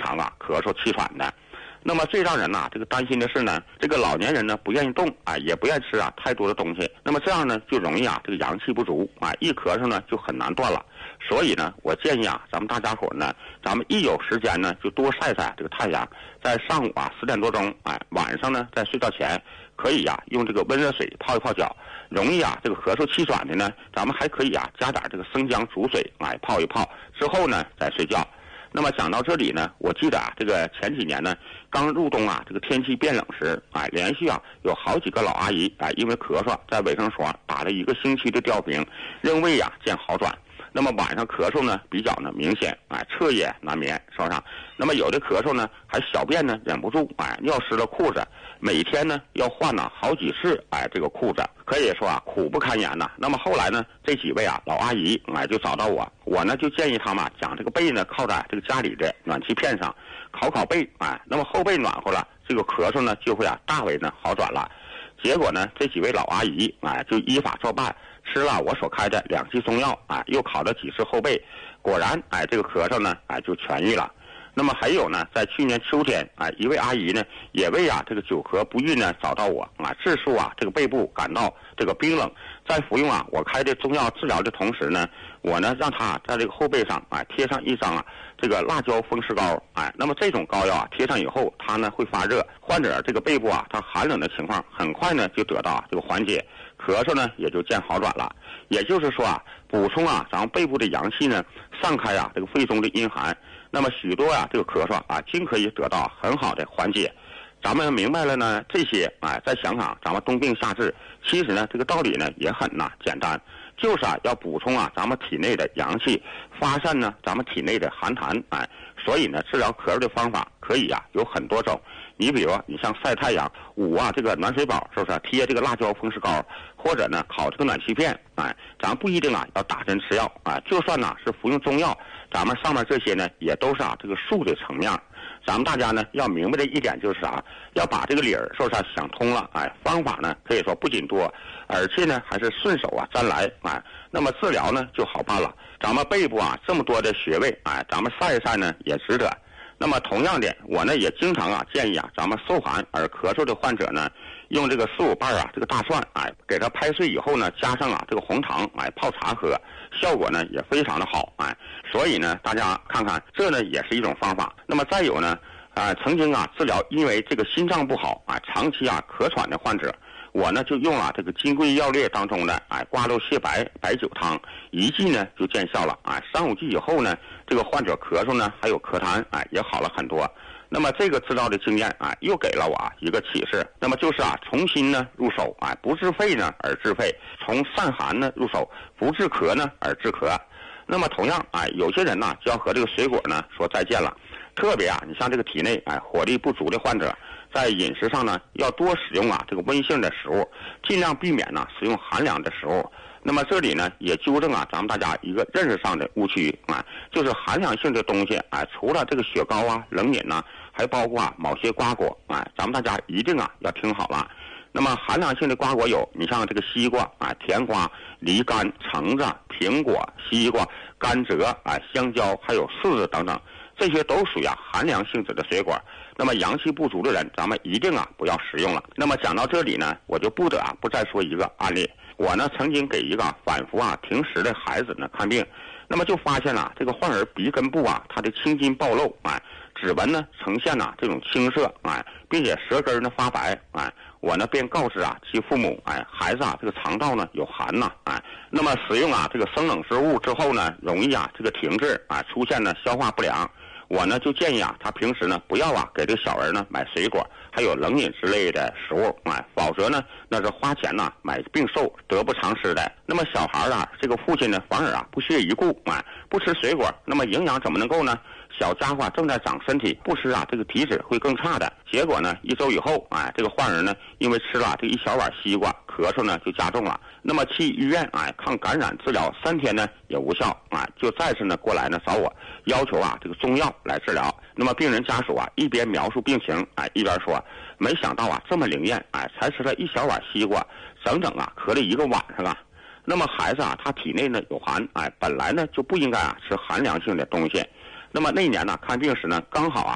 常啊咳嗽气喘的。那么最让人这个担心的是呢，这个老年人呢不愿意动也不愿意吃太多的东西，那么这样呢就容易这个阳气不足一咳嗽呢就很难断了。所以呢，我建议咱们大家伙呢，咱们一有时间呢就多晒晒这个太阳，在上午10点多钟晚上呢在睡觉前可以用这个温热水泡一泡脚。容易这个咳嗽气喘的呢，咱们还可以加点这个生姜煮水泡一泡，之后呢再睡觉。那么讲到这里呢，我记得这个前几年呢，刚入冬这个天气变冷时连续有好几个老阿姨因为咳嗽在卫生所打了1个星期的吊瓶，仍未见好转。那么晚上咳嗽呢比较明显彻夜难眠，是不是？那么有的咳嗽呢还小便呢忍不住尿湿了裤子，每天呢要换好几次这个裤子，可以说苦不堪言呐。那么后来呢，这几位老阿姨就找到我呢就建议他们将这个被呢靠在这个家里的暖气片上烤被那么后背暖和了，这个咳嗽呢就会大为好转了。结果呢，这几位老阿姨就依法照办，吃了我所开的2剂中药又烤了几次后背，果然这个咳嗽呢就痊愈了。那么还有呢，在去年秋天一位阿姨呢也为这个久咳不愈呢找到我自述这个背部感到这个冰冷，在服用我开的中药治疗的同时呢，我呢让她在这个后背上贴上一张这个辣椒风湿膏那么这种膏药贴上以后，它呢会发热，患者这个背部它寒冷的情况很快呢就得到这个缓解，咳嗽呢也就见好转了。也就是说补充咱们背部的阳气呢，散开这个肺中的阴寒，那么许多这个咳嗽均可以得到很好的缓解。咱们明白了呢这些再想想咱们冬病夏治，其实呢这个道理呢也很简单，就是要补充咱们体内的阳气，发散呢咱们体内的寒痰所以呢治疗咳嗽的方法可以有很多种。你比如你像晒太阳捂这个暖水宝，是不是贴这个辣椒风湿膏，或者呢烤这个暖气片咱不一定要打针吃药就算是服用中药，咱们上面这些呢也都是这个术的层面。咱们大家呢要明白的一点就是要把这个理儿是不是想通了方法呢可以说不仅多，而且呢还是顺手沾来那么治疗呢就好办了。咱们背部这么多的穴位咱们晒一晒呢也值得。那么同样的，我呢也经常建议咱们受寒而咳嗽的患者呢，用这个4、5瓣这个大蒜给它拍碎以后呢，加上这个红糖泡茶喝，效果呢也非常的好所以呢大家看看，这呢也是一种方法。那么再有呢曾经治疗因为这个心脏不好长期咳喘的患者，我呢就用这个金匮要略当中的瓜蒌蟹白白酒汤，1剂呢就见效了3、5剂以后呢，这个患者咳嗽呢还有咳痰也好了很多。那么这个治疗的经验又给了我一个启示，那么就是从心呢入手不治肺呢而治肺，从散寒呢入手，不治咳呢而治咳。那么同样有些人呢就要和这个水果呢说再见了，特别你像这个体内火力不足的患者，在饮食上呢要多使用这个温性的食物，尽量避免使用寒凉的食物。那么这里呢也纠正咱们大家一个认识上的误区就是寒凉性的东西除了这个雪糕冷饮还包括某些瓜果咱们大家一定要听好了。那么寒凉性的瓜果有，你像这个西瓜甜瓜、梨干、橙子、苹果、西瓜、甘蔗香蕉，还有柿子等等，这些都属于寒凉性质的水果。那么阳气不足的人，咱们一定不要食用了。那么讲到这里呢，我就不得不再说一个案例。我呢曾经给一个反复停食的孩子呢看病，那么就发现这个患儿鼻根部它的青筋暴露指纹呢呈现这种青色并且舌根呢发白我呢便告知其父母孩子这个肠道呢有寒那么使用这个生冷之物之后呢，容易这个停滞出现呢消化不良。我呢就建议他平时呢不要给这个小人呢买水果还有冷饮之类的食物否则呢那是花钱买病寿得不偿失的。那么小孩这个父亲呢反而不屑一顾不吃水果，那么营养怎么能够呢？小家伙正在长身体，不吃这个体质会更差的。结果呢1周以后这个患人呢因为吃了这1小碗西瓜，咳嗽呢就加重了。那么去医院抗感染治疗3天呢也无效就再次呢过来呢找我，要求这个中药来治疗。那么病人家属一边描述病情一边说，没想到这么灵验才吃了1小碗西瓜，整整咳了1个晚上那么孩子他体内呢有寒本来呢就不应该吃寒凉性的东西。那么那年看病时呢刚好